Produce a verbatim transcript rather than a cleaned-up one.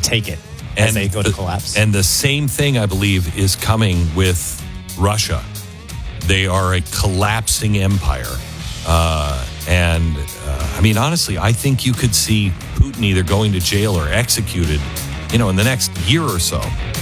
take it as And they go to the- collapse. And the same thing, I believe, is coming with Russia. They are a collapsing empire. Uh, and, uh, I mean, honestly, I think you could see Putin either going to jail or executed, you know, in the next year or so.